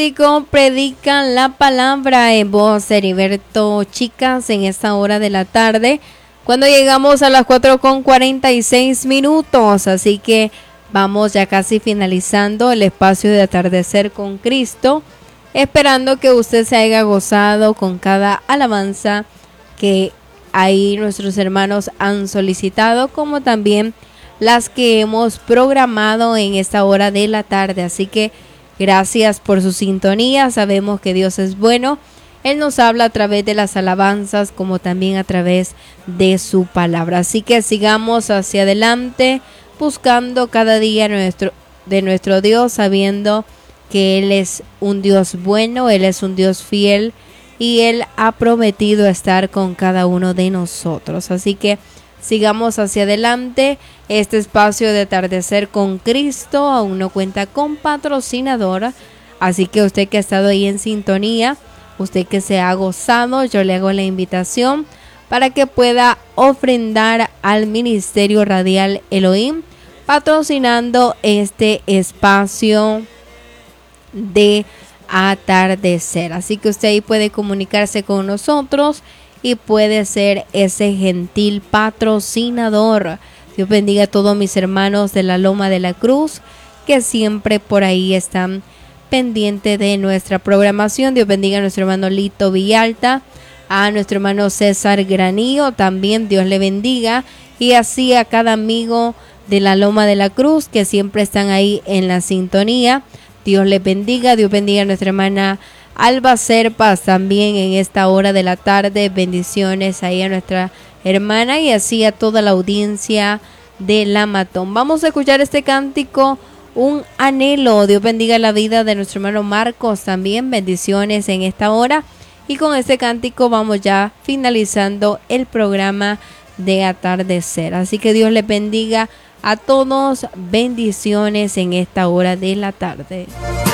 Predican la palabra en voz de Heriberto Chicas en esta hora de la tarde, cuando llegamos a las 4:46. Así que vamos ya casi finalizando el espacio de Atardecer con Cristo, esperando que usted se haya gozado con cada alabanza que ahí nuestros hermanos han solicitado, como también las que hemos programado en esta hora de la tarde. Así que gracias por su sintonía. Sabemos que Dios es bueno. Él nos habla a través de las alabanzas, como también a través de su palabra. Así que sigamos hacia adelante, buscando cada día de nuestro Dios, sabiendo que Él es un Dios bueno, Él es un Dios fiel y Él ha prometido estar con cada uno de nosotros. Así que sigamos hacia adelante. Este espacio de Atardecer con Cristo aún no cuenta con patrocinadora, así que usted que ha estado ahí en sintonía, usted que se ha gozado, yo le hago la invitación para que pueda ofrendar al Ministerio Radial Elohim, patrocinando este espacio de Atardecer. Así que usted ahí puede comunicarse con nosotros y puede ser ese gentil patrocinador. Dios bendiga a todos mis hermanos de la Loma de la Cruz, que siempre por ahí están pendientes de nuestra programación. Dios bendiga a nuestro hermano Lito Villalta, a nuestro hermano César Granillo, también Dios le bendiga, y así a cada amigo de la Loma de la Cruz que siempre están ahí en la sintonía. Dios les bendiga. Dios bendiga a nuestra hermana Alba Serpas también en esta hora de la tarde. Bendiciones ahí a nuestra hermana y así a toda la audiencia de La Matón. Vamos a escuchar este cántico, Un Anhelo. Dios bendiga la vida de nuestro hermano Marcos también. Bendiciones en esta hora. Y con este cántico vamos ya finalizando el programa de Atardecer. Así que Dios les bendiga a todos. Bendiciones en esta hora de la tarde.